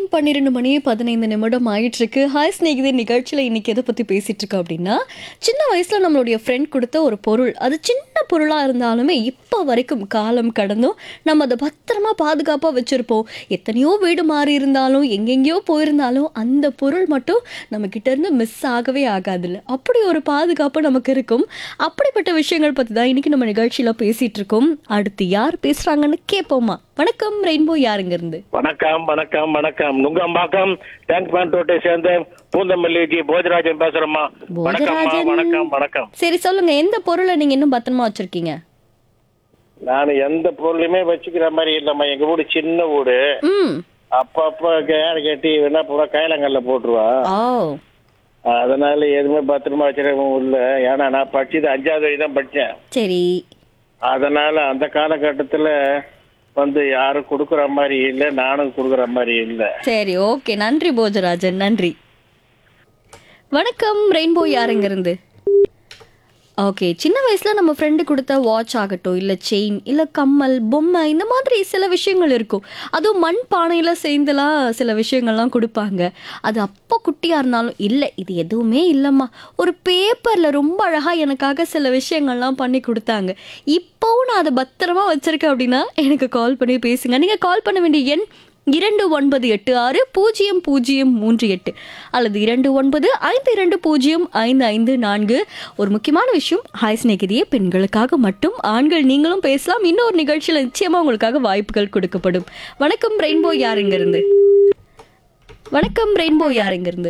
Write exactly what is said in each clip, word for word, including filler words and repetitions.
பன்னிரண்டு மணி பதினைந்து நிமிடம் ஆயிட்டு இருக்கு. ஹாய் ஸ்நேகிதே நிகழ்ச்சியில் இன்னைக்கு எதை பற்றி பேசிட்டு இருக்கோம் அப்படின்னா, சின்ன வயசில் நம்மளுடைய ஃப்ரெண்ட் கொடுத்த ஒரு பொருள், அது சின்ன பொருளாக இருந்தாலுமே இப்போ வரைக்கும் காலம் கடந்தும் நம்ம அதை பத்திரமா பாதுகாப்பாக வச்சுருப்போம். எத்தனையோ வீடு மாறி இருந்தாலும் எங்கெங்கேயோ போயிருந்தாலும் அந்த பொருள் மட்டும் நம்ம கிட்ட இருந்து மிஸ் ஆகவே ஆகாதுல்ல. அப்படி ஒரு பாதுகாப்பு நமக்கு இருக்கும். அப்படிப்பட்ட விஷயங்கள் பற்றி தான் இன்னைக்கு நம்ம நிகழ்ச்சியில் பேசிட்டு இருக்கோம். அடுத்து யார் பேசுகிறாங்கன்னு கேட்போமா? வணக்கம் ரெயின்போ, யாருங்க இருந்து? வணக்கம் வணக்கம் வணக்கம் நுங்கம்பாக்கம் டேங்க் பேண்டோட்டை சேர்ந்த பூந்தமல்லி ஜி போஜராஜன் பேசுறேம்மா. வணக்கம்மா, போஜராஜன். வணக்கம் வணக்கம். சரி சொல்லுங்க, எந்த பொருளை நீங்க இன்னும் பத்திரமா வச்சிருக்கீங்க? நான் எந்த பொருளையுமே வச்சுக்கிற மாதிரி இல்லம்மா. எங்க வீடு சின்ன வீடு. ம். அப்பப்ப கேர் கட்டி வேணா பூரா கைலங்கல்ல போட்டுருவா. ஓ. அதனால எதுவுமே பத்திரமா வச்சிருக்கவும் இல்லை. ஏன்னா நான் படிச்சது அஞ்சாவது வழி தான் படித்தேன். சரி. அதனால அந்த காலகட்டத்துல வந்து யாரும் கொடுக்குற மாதிரி இல்லை, நானும் கொடுக்குற மாதிரி இல்லை. சரி, ஓகே. நன்றி போஜராஜன், நன்றி. வணக்கம் ரெயின்போ, யாருங்க இருந்து? ஓகே, சின்ன வயசில் நம்ம ஃப்ரெண்டு கொடுத்த வாட்ச் ஆகட்டும், இல்லை செயின், இல்லை கம்மல், பொம்மை, இந்த மாதிரி சில விஷயங்கள் இருக்கும். அதுவும் மண் பானையில் சேர்ந்துலாம் சில விஷயங்கள்லாம் கொடுப்பாங்க. அது அப்போ குட்டியாக இருந்தாலும், இல்லை இது எதுவுமே இல்லைம்மா, ஒரு பேப்பரில் ரொம்ப அழகாக எனக்காக சில விஷயங்கள்லாம் பண்ணி கொடுத்தாங்க, இப்போவும் நான் அதை பத்திரமா வச்சுருக்கேன் அப்படின்னா எனக்கு கால் பண்ணி பேசுங்க. நீங்கள் கால் பண்ண வேண்டிய எண் இரண்டு ஒன்பது எட்டு ஆறு பூஜ்ஜியம் பூஜ்ஜியம் மூன்று எட்டு அல்லது இரண்டு ஒன்பது ஐந்து இரண்டு பூஜ்ஜியம் ஐந்து ஐந்து நான்கு. ஒரு முக்கியமான விஷயம், ஹாய் ஸ்நேகிதியே பெண்களுக்காக மட்டும், ஆண்கள் நீங்களும் பேசலாம். இன்னொரு நிகழ்ச்சியில் நிச்சயமாக உங்களுக்காக வாய்ப்புகள் கொடுக்கப்படும். வணக்கம் ரெயின்போ, யாருங்க இருந்து? வணக்கம் ரெயின்போ, யாருங்க இருந்து?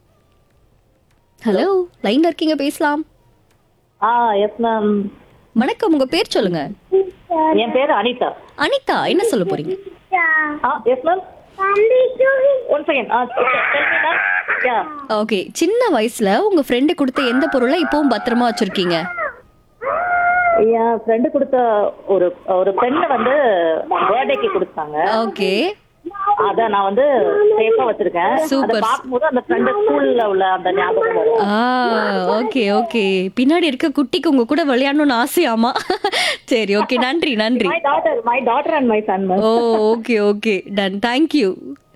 ஹலோ, லைன்ல இருக்கீங்க, பேசலாம். ஆ எஸ் மேம். வணக்கம், உங்க பேர் சொல்லுங்க. என் பேர் அனிதா. அனிதா, என்ன சொல்ல போறீங்க? ஆ எஸ் மேம். One second. ஆ யா. ஓகே, சின்ன வயசுல உங்க ஃப்ரெண்டு கொடுத்த எந்த பொருளை இப்பவும் பத்திரமா வச்சிருக்கீங்க? என் ஃப்ரெண்டு கொடுத்த ஒரு ஒரு பெண்ணை வந்து பர்த்டேக்கு கொடுத்தாங்க. ஓகே. அத நான் வந்து சேஃபா வச்சிருக்கேன். Super. அத பாக்கும்போது அந்த ஃப்ரெண்ட் ஸ்கூல்ல உள்ள அந்த ஞாபகம் வரும். ஆ, ஓகே ஓகே. பின்னாடி இருக்க குட்டிக்கு உங்க கூட விளையாடணும்னு ஆசையாமா? சரி, ஓகே. நன்றி நன்றி. My daughter my daughter and my son. O, okay okay, ton. Thank you.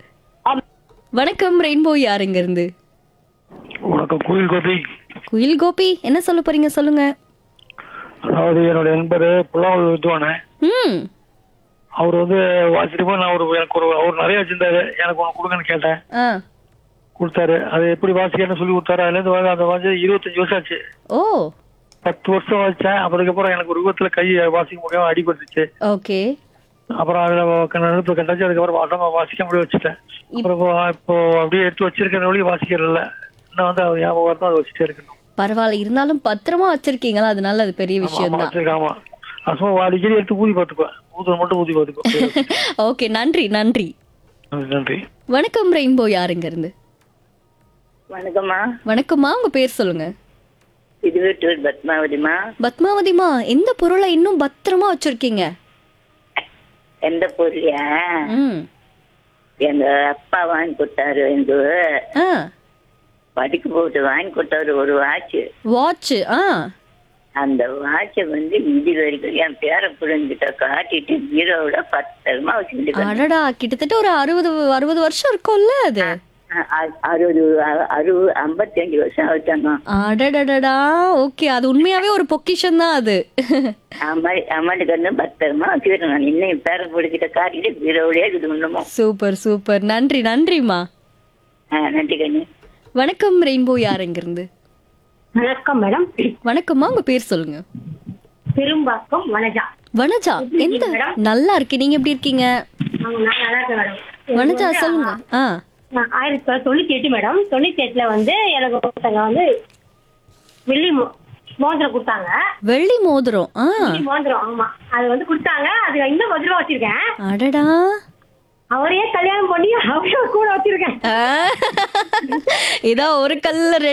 வணக்கம் ரெயின்போ, யாருங்க இருந்து? வணக்கம், கோயில் கோபி. குயில் கோபி, என்ன சொல்ல போறீங்க, சொல்லுங்க. அதாவது என்னோட நண்பர் புலாவல் வித்துவானே, ம். அவர் வந்து வாசிட்டு போய் நான் ஒரு எனக்கு ஒரு அவர் நிறைய வச்சிருந்தாரு. எனக்கு ஒன்று கொடுங்கன்னு கேட்டேன், ஆ. கொடுத்தாரு. அது எப்படி வாசிக்கணும்னு சொல்லி கொடுத்தாரு. அதுலேருந்து வாங்க அந்த வாசி இருபத்தஞ்சு வருஷம் ஆச்சு. ஓ. பத்து வருஷம் வச்சேன். அதுக்கப்புறம் எனக்கு ஒரு விபத்துல கை வாசிக்க முடியாம அடிபட்டுச்சு. ஓகே. அப்புறம் அதில் நடுப்பு கண்டாச்சு. அதுக்கப்புறம் வாட்டமா வாசிக்க முடிய வச்சுட்டேன். அப்புறம் இப்போ இப்போ அப்படியே எடுத்து வச்சிருக்கிற வழி வாசிக்கிறதில்ல. இன்னும் வந்து அவர் ஞாபகம் வரணும், அதை வச்சுட்டே இருக்கணும். பரவாயில்ல, இருந்தாலும் பத்திரமா வச்சிருக்கீங்களா, அதனால அது பெரிய விஷயம் தான். வச்சிருக்காமா சும்மா அடிக்கடி எடுத்து ஊதி பார்த்துக்குவேன். ஊதுற மட்டும் ஊதி பார்த்துக்குவேன். ஓகே, நன்றி நன்றி. நன்றி. வணக்கம் ரெயின்போ, யாருங்க இருந்து? வணக்கம்மா. வணக்கம்மா, உங்க பேர் சொல்லுங்க. திருவெட்டூர் பத்மாவதிமா. பத்மாவதிமா, எந்த பொருளை இன்னும் பத்திரமா வச்சிருக்கீங்க? எந்த பொருளியா? ம். எங்க அப்பா வாங்கி கொடுத்தாரு. எங்க ஆ. படிக்க போட்டு வாங்கி கொடுத்தாரு ஒரு வாட்ச். வாட்ச். ஆ. அந்த வாட்சை வந்து இது வரைக்கும் என் பேர பிள்ளைங்கிட்ட காட்டிட்டு பீரோவோட பத்திரமா வச்சுக்கிட்டு அடடா, கிட்டத்தட்ட ஒரு அறுபது அறுபது வருஷம் இருக்கும்ல அது? அறுபது அறுபது ஐம்பத்தி அஞ்சு வருஷம் ஆயிட்டாங்க. அடடடடா, ஓகே. அது உண்மையாவே ஒரு பொக்கிஷம் தான் அது. அம்மாட்டு கண்ணு பத்திரமா வச்சுக்கிட்டேன். நான் இன்னும் என் பேர பிள்ளைகிட்ட காட்டிட்டு பீரோவோடய இது ஒண்ணுமோ. சூப்பர் சூப்பர், நன்றி நன்றிம்மா. ஆஹ் நன்றி கண்ணு. வணக்கம் ரெயின்போ, யாருங்க இருந்து? வணக்கம் மேடம். வணக்கம்மா, உங்க பேர் சொல்லுங்க. பெரும்பாக்கம் வனஜா. வனஜா, எந்த? நல்லா இருக்கு, நீங்க எப்படி இருக்கீங்க? நான் நல்லா இருக்கேன் மேடம். வனஜா சொல்லுங்க. ஆ. ஆயிரத்தி தொள்ளாயிரத்தி தொண்ணூத்தி எட்டு மேடம். தொண்ணூத்தி எட்டுல வந்து எனக்கு ஒருத்தங்க வந்து வெள்ளி மோ- மோதிரம் கொடுத்தாங்க. வெள்ளி மோதிரம். ஆ. வெள்ளி மோதிரம், ஆமா. அது வந்து கொடுத்தாங்க. அது இன்னும் பத்து ரூபா வச்சிருக்கேன். அடடா. அவரையே கல்யாணம் பண்ணி அவரையே கூட வச்சிருக்கேன். ஆ. இதோ ஒரு கல்ல